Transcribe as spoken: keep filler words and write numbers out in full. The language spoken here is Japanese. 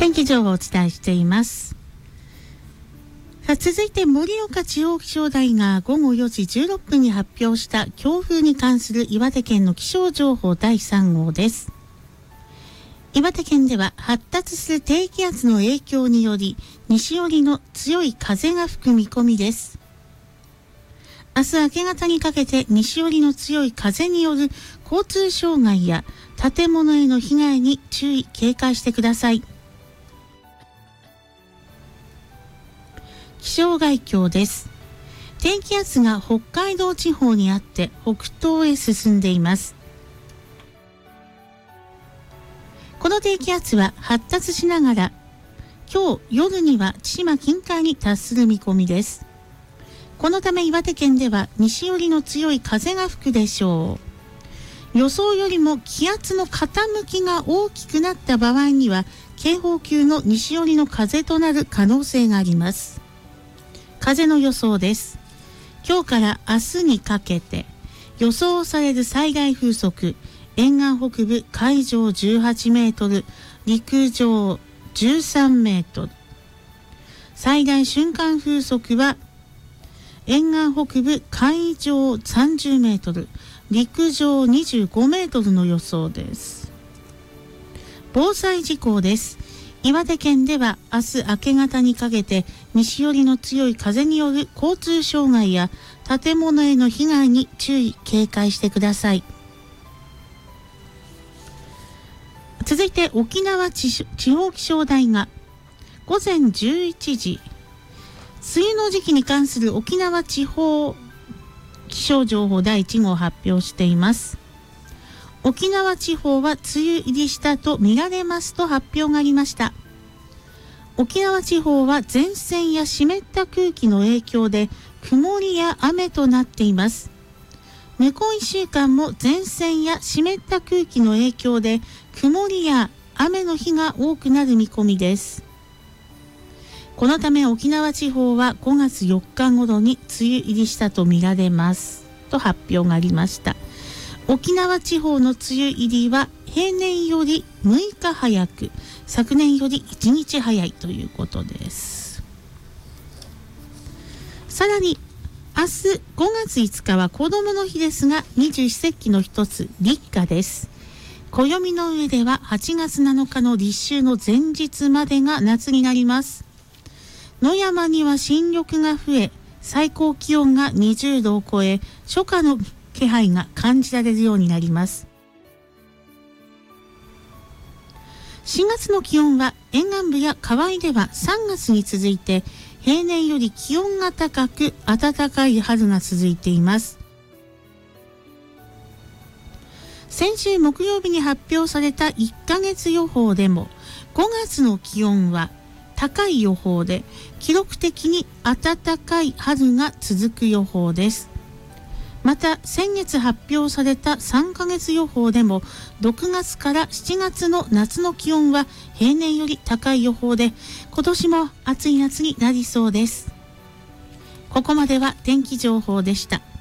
天気情報をお伝えしています。さあ、続いて盛岡地方気象台がごごよじじゅうろっぷんに発表した強風に関する岩手県の気象情報だいさん号です。岩手県では発達する低気圧の影響により西寄りの強い風が吹く見込みです。明日明け方にかけて西寄りの強い風による交通障害や建物への被害に注意警戒してください。気象概況です。低気圧が北海道地方にあって北東へ進んでいます。この低気圧は発達しながら今日夜には千島近海に達する見込みです。このため岩手県では西寄りの強い風が吹くでしょう。予想よりも気圧の傾きが大きくなった場合には警報級の西寄りの風となる可能性があります。風の予想です。今日から明日にかけて予想される最大風速、沿岸北部海上じゅうはちメートル、陸上じゅうさんメートル。最大瞬間風速は沿岸北部海上さんじゅうメートル、陸上にじゅうごメートルの予想です。防災事項です。岩手県では明日明け方にかけて西寄りの強い風による交通障害や建物への被害に注意警戒してください。続いて沖縄地方気象台がごぜんじゅういちじ、梅雨の時期に関する沖縄地方気象情報だいいち号を発表しています。沖縄地方は梅雨入りしたと見られますと発表がありました。沖縄地方は前線や湿った空気の影響で曇りや雨となっています。向こういっしゅうかんも前線や湿った空気の影響で曇りや雨の日が多くなる見込みです。このため沖縄地方はごがつよっか頃に梅雨入りしたと見られますと発表がありました。沖縄地方の梅雨入りは平年よりむいか早く、昨年よりいちにち早いということです。さらに明日ごがついつかは子どもの日ですが、二十四節気の一つ立夏です。暦の上でははちがつなのかの立秋の前日までが夏になります。野山には新緑が増え、最高気温がにじゅうどを超え、初夏の気配が感じられるようになります。しがつの気温は沿岸部や河合ではさんがつに続いて平年より気温が高く暖かい春が続いています。先週木曜日に発表されたいっかげつ予報でもごがつの気温は高い予報で記録的に暖かい春が続く予報です。また先月発表されたさんかげつ予報でもろくがつからしちがつの夏の気温は平年より高い予報で、今年も暑い夏になりそうです。ここまでは天気情報でした。